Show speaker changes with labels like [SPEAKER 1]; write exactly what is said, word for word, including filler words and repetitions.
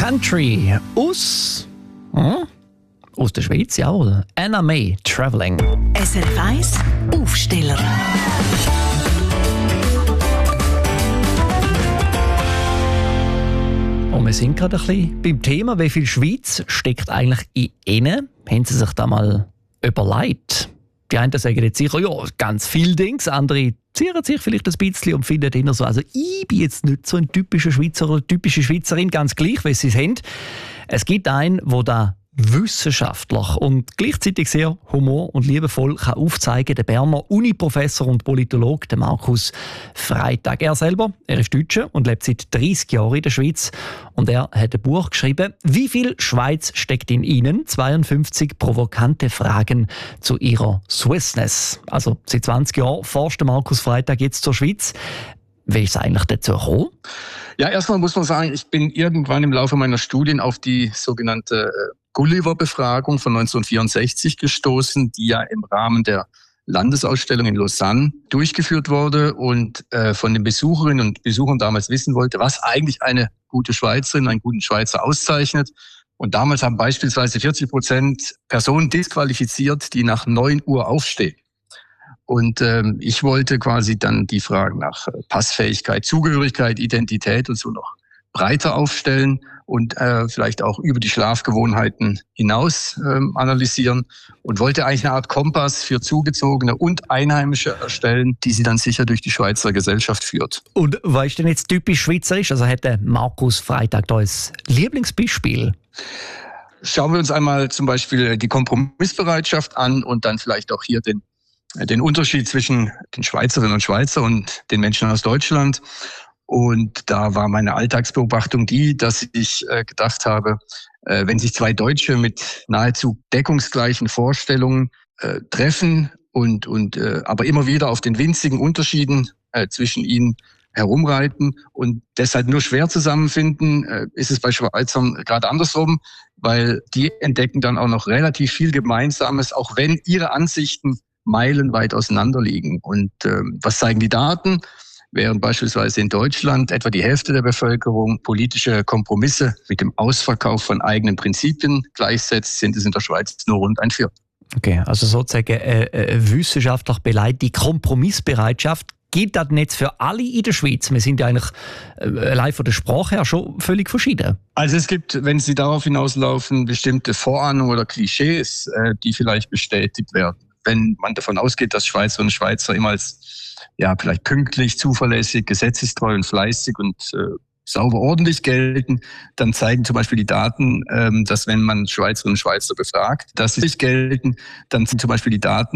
[SPEAKER 1] Country aus... Hm? Aus der Schweiz, jawohl. Anna May, Travelling.
[SPEAKER 2] S R F eins Aufsteller.
[SPEAKER 1] Und wir sind gerade ein bisschen beim Thema, wie viel Schweiz steckt eigentlich in ihnen? Haben Sie sich da mal überlegt? Die einen sagen jetzt sicher, ja, ganz viele Dinge, andere zieren sich vielleicht ein bisschen und finden immer so, also ich bin jetzt nicht so ein typischer Schweizer oder typische Schweizerin, ganz gleich, wie sie es haben. Es gibt einen, der da wissenschaftlich und gleichzeitig sehr humor- und liebevoll kann aufzeigen, der Berner Uni-Professor und Politologe, der Markus Freitag. Er selber, er ist Deutscher und lebt seit dreißig Jahren in der Schweiz. Und er hat ein Buch geschrieben, «Wie viel Schweiz steckt in Ihnen?» zweiundfünfzig provokante Fragen zu ihrer Swissness. Also seit zwanzig Jahren forscht der Markus Freitag jetzt zur Schweiz. Wie ist es eigentlich dazu gekommen?
[SPEAKER 3] Ja, erstmal muss man sagen, ich bin irgendwann im Laufe meiner Studien auf die sogenannte Gulliver-Befragung von neunzehnhundertvierundsechzig gestoßen, die ja im Rahmen der Landesausstellung in Lausanne durchgeführt wurde und äh, von den Besucherinnen und Besuchern damals wissen wollte, was eigentlich eine gute Schweizerin, einen guten Schweizer auszeichnet. Und damals haben beispielsweise vierzig Prozent Personen disqualifiziert, die nach neun Uhr aufstehen. Und ähm, ich wollte quasi dann die Fragen nach Passfähigkeit, Zugehörigkeit, Identität und so noch breiter aufstellen und äh, vielleicht auch über die Schlafgewohnheiten hinaus ähm, analysieren und wollte eigentlich eine Art Kompass für Zugezogene und Einheimische erstellen, die sie dann sicher durch die Schweizer Gesellschaft führt.
[SPEAKER 1] Und was ist denn jetzt typisch schweizerisch? Also hat der Markus Freitag da ein Lieblingsbeispiel?
[SPEAKER 3] Schauen wir uns einmal zum Beispiel die Kompromissbereitschaft an und dann vielleicht auch hier den, den Unterschied zwischen den Schweizerinnen und Schweizern und den Menschen aus Deutschland. Und da war meine Alltagsbeobachtung die, dass ich äh, gedacht habe, äh, wenn sich zwei Deutsche mit nahezu deckungsgleichen Vorstellungen äh, treffen und, und äh, aber immer wieder auf den winzigen Unterschieden äh, zwischen ihnen herumreiten und deshalb nur schwer zusammenfinden, äh, ist es bei Schweizern gerade andersrum, weil die entdecken dann auch noch relativ viel Gemeinsames, auch wenn ihre Ansichten meilenweit auseinander liegen. Und äh, was zeigen die Daten? Während beispielsweise in Deutschland etwa die Hälfte der Bevölkerung politische Kompromisse mit dem Ausverkauf von eigenen Prinzipien gleichsetzt, sind es in der Schweiz nur rund ein Viertel.
[SPEAKER 1] Okay, also sozusagen äh, äh, wissenschaftlich beleidigte Kompromissbereitschaft. Gilt das nicht für alle in der Schweiz? Wir sind ja eigentlich äh, allein von der Sprache her schon völlig verschieden.
[SPEAKER 3] Also es gibt, wenn Sie darauf hinauslaufen, bestimmte Vorahnungen oder Klischees, äh, die vielleicht bestätigt werden. Wenn man davon ausgeht, dass Schweizerinnen und Schweizer immer als ja vielleicht pünktlich, zuverlässig, gesetzestreu und fleißig und äh, sauber ordentlich gelten, dann zeigen zum Beispiel die Daten, ähm, dass wenn man Schweizerinnen und Schweizer befragt, dass sie nicht gelten, dann sind zum Beispiel die Daten,